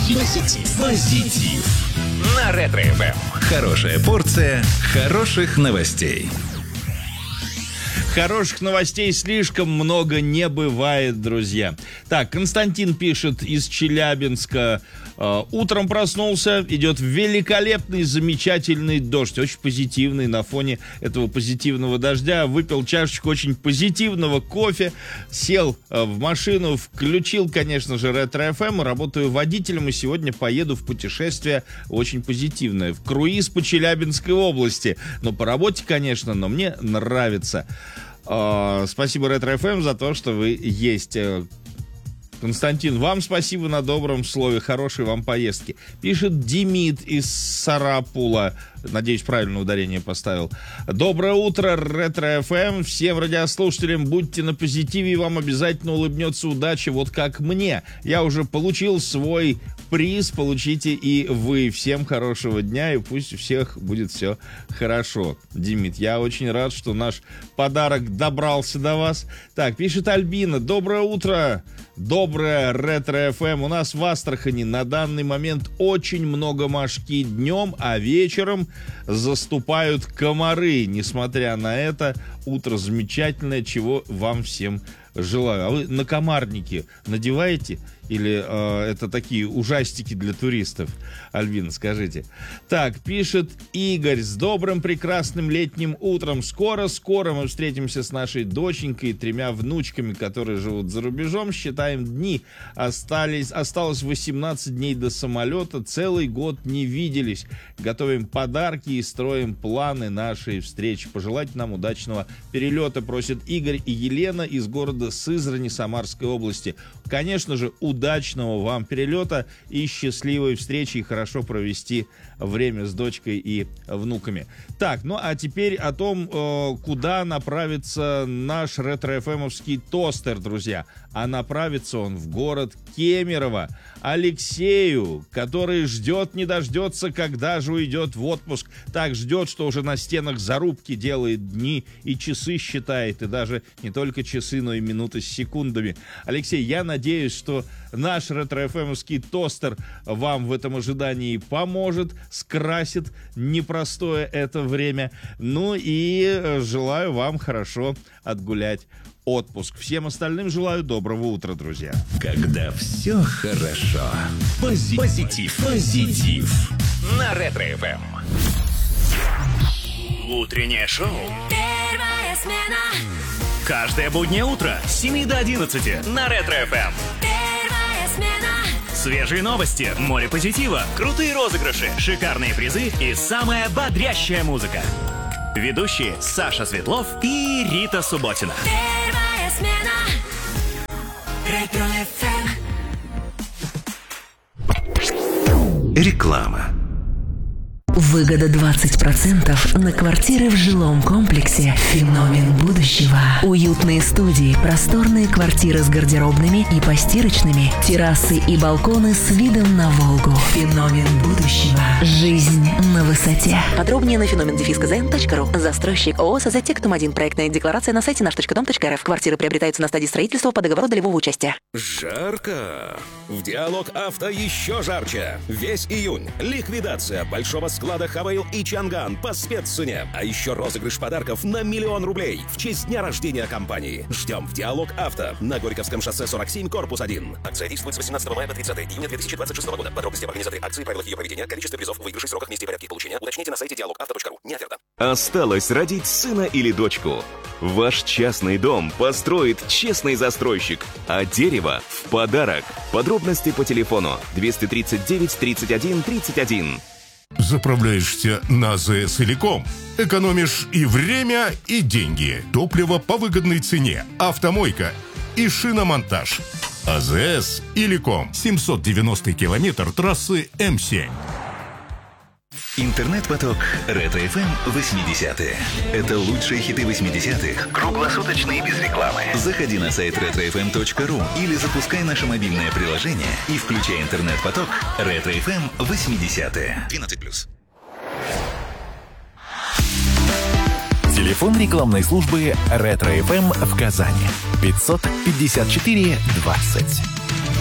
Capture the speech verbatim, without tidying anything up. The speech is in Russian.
Позитив. Позитив. На Ретро-эф эм. Хорошая порция хороших новостей. Хороших новостей слишком много не бывает, друзья. Так, Константин пишет из Челябинска. Э, утром проснулся, идет великолепный, замечательный дождь. Очень позитивный. На фоне этого позитивного дождя выпил чашечку очень позитивного кофе. Сел э, в машину, включил, конечно же, Ретро-эф эм. Работаю водителем и сегодня поеду в путешествие очень позитивное. В круиз по Челябинской области. Но по работе, конечно, но мне нравится. Uh, спасибо Ретро-эф эм за то, что вы есть. Константин, вам спасибо на добром слове. Хорошей вам поездки. Пишет Демид из Сарапула. Надеюсь, правильное ударение поставил. Доброе утро, Ретро-эф эм. Всем радиослушателям будьте на позитиве, и вам обязательно улыбнется удача, вот как мне. Я уже получил свой приз, получите и вы. Всем хорошего дня, и пусть у всех будет все хорошо. Демид, я очень рад, что наш подарок добрался до вас. Так, пишет Альбина. Доброе утро. Доброе Ретро-эф эм. У нас в Астрахани на данный момент очень много мошки днем, а вечером заступают комары. Несмотря на это, утро замечательное, чего вам всем желаю. А вы накомарники надеваете? Или э, это такие ужастики для туристов? Альбина, скажите. Так, пишет Игорь. С добрым, прекрасным летним утром. Скоро-скоро мы встретимся с нашей доченькой и тремя внучками, которые живут за рубежом. Считаем дни. Остались, осталось восемнадцать дней до самолета. Целый год не виделись. Готовим подарки и строим планы нашей встречи. Пожелать нам удачного перелета, просят Игорь и Елена из города Сызрани Самарской области. Конечно же, удачного вам перелета и счастливой встречи, и хорошо провести время с дочкой и внуками. Так, ну а теперь о том, куда направится наш ретро-эф эм-овский тостер, друзья. А направится он в город Кемерово. Алексею, который ждет, не дождется, когда же уйдет в отпуск. Так ждет, что уже на стенах зарубки делает, дни и часы считает. И даже не только часы, но и минуты с секундами. Алексей, я надеюсь, что наш ретро-эф эм-овский тостер вам в этом ожидании поможет, скрасит непростое это время. Ну и желаю вам хорошо отгулять отпуск. Всем остальным желаю доброго утра, друзья. Когда все хорошо. Пози- позитив. Позитив. На Ретро-эф эм. Утреннее шоу. Первая смена. Каждое буднее утро с семи до одиннадцати на Ретро-эф эм. Первая смена. Свежие новости, море позитива, крутые розыгрыши, шикарные призы и самая бодрящая музыка. Ведущие Саша Светлов и Рита Субботина. Первая смена. Ретро-эф эм. Реклама. Выгода двадцать процентов на квартиры в жилом комплексе «Феномен будущего». Уютные студии, просторные квартиры с гардеробными и постирочными, террасы и балконы с видом на Волгу. «Феномен будущего». Жизнь на высоте. Подробнее на феномен дефис кзн точка ру. Застройщик ООО «СЗ Тектум один». Проектная декларация на сайте наш точка дом точка эр эф. Квартиры приобретаются на стадии строительства по договору долевого участия. Жарко. В Диалог Авто еще жарче. Весь июнь. Ликвидация большого склада Хавейл и Чанган по спеццене. А еще розыгрыш подарков на миллион рублей в честь дня рождения компании. Ждем в Диалог Авто на Горьковском шоссе сорок семь, корпус один. Акция действует с восемнадцатого мая по тридцатое июня две тысячи двадцать шестого года. Подробности об организаторе акции, правилах ее проведения, количестве призов, выигрышей, сроках, месте и порядке получения уточните на сайте диалог авто точка ру. Не оферта. Осталось родить сына или дочку. Ваш частный дом построит честный застройщик, а дерево в подарок. Подробности по телефону двести тридцать девять тридцать один тридцать один. Заправляешься на АЗС Иликом. Экономишь и время, и деньги. Топливо по выгодной цене. Автомойка и шиномонтаж. АЗС Иликом. семьсот девяностый километр трассы эм семь. Интернет-поток Ретро-эф эм восьмидесятые. Это лучшие хиты восьмидесятых, круглосуточно и без рекламы. Заходи на сайт ретро эф эм точка ру или запускай наше мобильное приложение и включай интернет-поток Ретро-эф эм восьмидесятые. двенадцать плюс. Телефон рекламной службы Ретро-эф эм в Казани. пятьсот пятьдесят четыре двадцать.